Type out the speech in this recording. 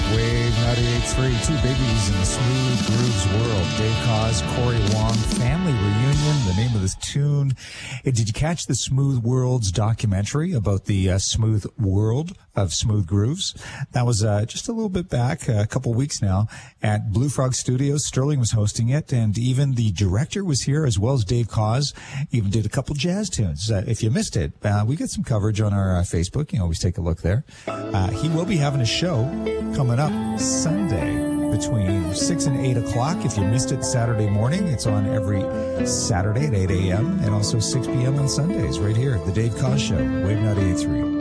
Wave 98.3, two biggies in the Smooth Grooves world. Dave Koz, Corey Wong, Family Reunion, the name of this tune. Hey, did you catch the Smooth Worlds documentary about the smooth world of Smooth Grooves? That was just a little bit back, a couple weeks now, at Blue Frog Studios. Sterling was hosting it, and even the director was here, as well as Dave Koz. Even did a couple jazz tunes. If you missed it, we get some coverage on our Facebook. You can always take a look there. He will be having a show coming up Sunday between 6 and 8 o'clock. If you missed it Saturday morning, it's on every Saturday at 8 a.m. and also 6 p.m. on Sundays right here at the Dave Koz Show, Wave 98.3.